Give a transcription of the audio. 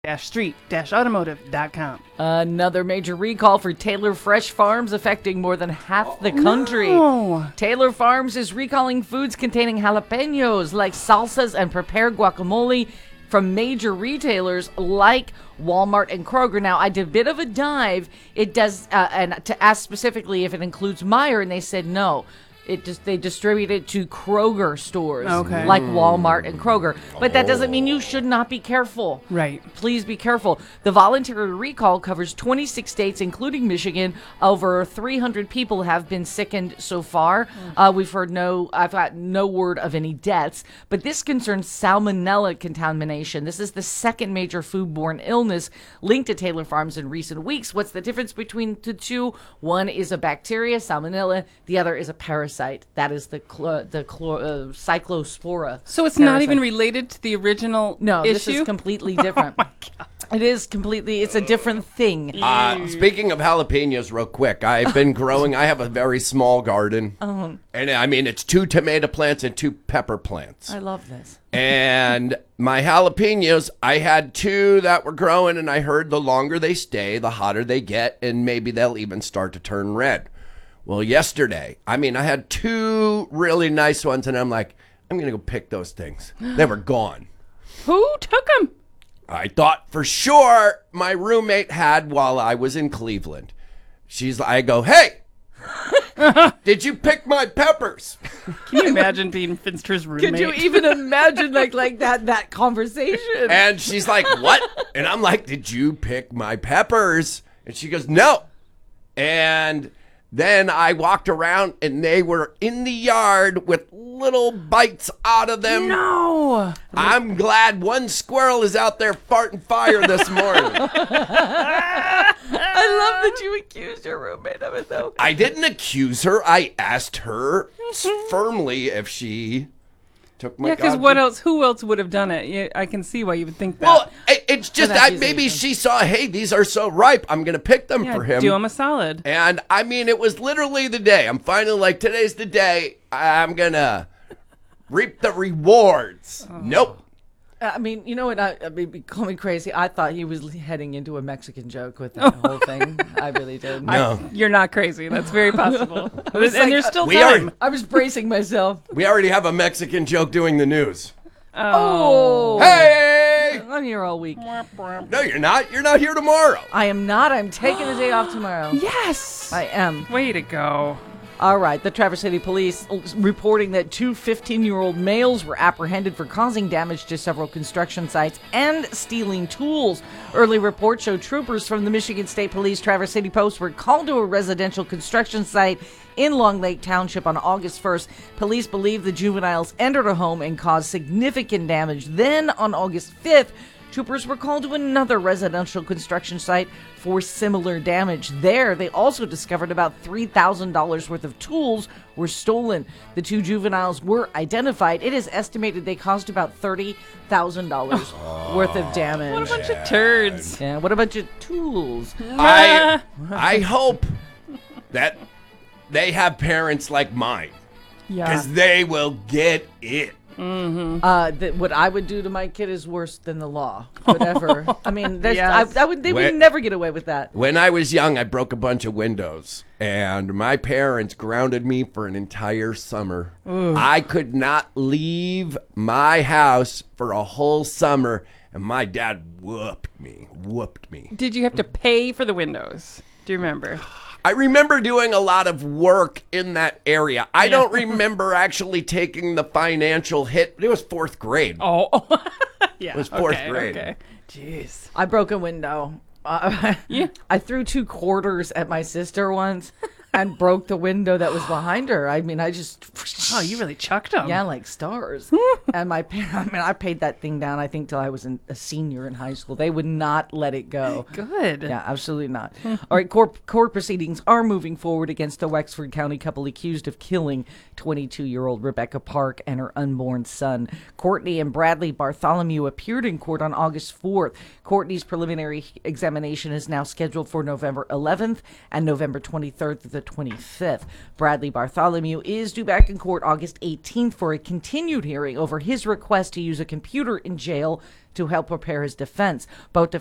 street-automotive.com. Another major recall for Taylor Fresh Farms affecting more than half the country. No. Taylor Farms is recalling foods containing jalapenos like salsas and prepared guacamole from major retailers like Walmart and Kroger. Now, I did a bit of a dive. It does, and to ask specifically if it includes Meijer, and they said no. They distribute it to Kroger stores, Okay. like Walmart and Kroger. But that doesn't mean you should not be careful. Right. Please be careful. The voluntary recall covers 26 states, including Michigan. Over 300 people have been sickened so far. I've got no word of any deaths, but this concerns salmonella contamination. This is the second major foodborne illness linked to Taylor Farms in recent weeks. What's the difference between the two? One is a bacteria, salmonella. The other is a parasite. That is the cyclospora. So it's not parasite. even related to the original No, issue? this is completely different. Oh my God. It is completely, it's a different thing. Speaking of jalapenos, real quick, I've been growing. I have a very small garden, and I mean it's 2 tomato plants and 2 pepper plants. I love this. And my jalapenos, I had 2 that were growing, and I heard the longer they stay, the hotter they get, and maybe they'll even start to turn red. Well, yesterday, I had 2 really nice ones, and I'm like, I'm going to go pick those things. They were gone. Who took them? I thought for sure my roommate had while I was in Cleveland. I go, hey, did you pick my peppers? Can you imagine being Finster's roommate? Could you even imagine like that conversation? And she's like, what? And I'm like, did you pick my peppers? And she goes, no. And then I walked around and they were in the yard with little bites out of them. No. I'm glad one squirrel is out there farting fire this morning. I love that you accused your roommate of it, though. I didn't accuse her. I asked her firmly if she took my. Yeah, because what else? Who else would have done it? Yeah, I can see why you would think that. Well, it's just An that maybe accusation. she saw, hey, these are so ripe, I'm going to pick them yeah, for him. do him a solid. And it was literally the day. I'm finally like, today's the day. I'm going to reap the rewards. Nope. You know what? Call me crazy. I thought he was heading into a Mexican joke with that whole thing. I really did. No. You're not crazy. That's very possible. And like, there's still we time. I was bracing myself. We already have a Mexican joke doing the news. Oh. Hey! I'm here all week. No, you're not. You're not here tomorrow. I am not. I'm taking the day off tomorrow. Yes. I am. Way to go. All right, the Traverse City Police reporting that 2 15-year-old males were apprehended for causing damage to several construction sites and stealing tools. Early reports show troopers from the Michigan State Police Traverse City Post were called to a residential construction site in Long Lake Township on August 1st. Police believe the juveniles entered a home and caused significant damage. Then on August 5th, troopers were called to another residential construction site for similar damage. There, they also discovered about $3,000 worth of tools were stolen. The 2 juveniles were identified. It is estimated they caused about $30,000 worth of damage. What a bunch of turds. Yeah, what a bunch of tools. I hope that they have parents like mine, Yeah. because they will get it. What I would do to my kid is worse than the law. Whatever. Yes. They would never get away with that. When I was young, I broke a bunch of windows, and my parents grounded me for an entire summer. I could not leave my house for a whole summer, and my dad whooped me. Did you have to pay for the windows? Do you remember? I remember doing a lot of work in that area. I don't remember actually taking the financial hit. It was 4th grade. Oh. Yeah. It was 4th grade. Okay. Jeez. I broke a window. Yeah. I threw 2 quarters at my sister once and broke the window that was behind her. I just... Oh, you really chucked them. Yeah, like stars. And I paid that thing down, I think, till I was a senior in high school. They would not let it go. Good. Yeah, absolutely not. All right, court proceedings are moving forward against the Wexford County couple accused of killing 22-year-old Rebecca Park and her unborn son. Courtney and Bradley Bartholomew appeared in court on August 4th. Courtney's preliminary examination is now scheduled for November 11th and November 23rd. The the 25th. Bradley Bartholomew is due back in court August 18th for a continued hearing over his request to use a computer in jail to help prepare his defense. Both